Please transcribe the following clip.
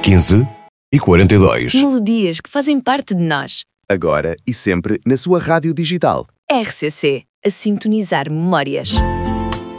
15h42. Melodias que fazem parte de nós. Agora e sempre na sua rádio digital. RCC, a sintonizar memórias.